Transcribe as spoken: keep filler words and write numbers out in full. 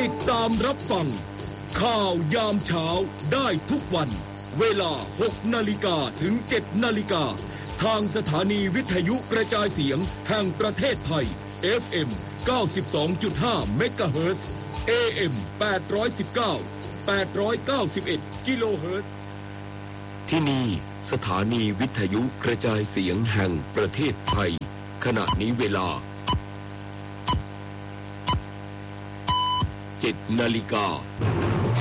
ติดตามรับฟังข่าวยามเช้าได้ทุกวันเวลา หกนาฬิกา ถึง เจ็ดนาฬิกา ทางสถานีวิทยุกระจายเสียงแห่งประเทศไทย เอฟ เอ็ม เก้าสิบสองจุดห้า เมกะเฮิรตซ์ เอ เอ็ม แปดร้อยสิบเก้า แปดร้อยเก้าสิบเอ็ด กิโลเฮิรตซ์ ที่นี่สถานีวิทยุกระจายเสียงแห่งประเทศไทยขณะนี้เวลา เจ็ดนาฬิกา